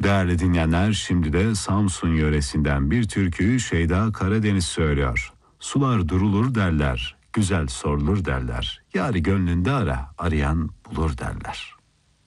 Değerli dinleyenler, şimdi de Samsun yöresinden bir türküyü Şeyda Karadeniz söylüyor. Sular durulur derler, güzel sorulur derler. Yâri gönlünde ara, arayan bulur derler.